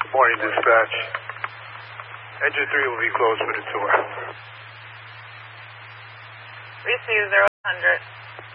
Morning, dispatch. Engine 3 will be closed for the tour. Receive 000.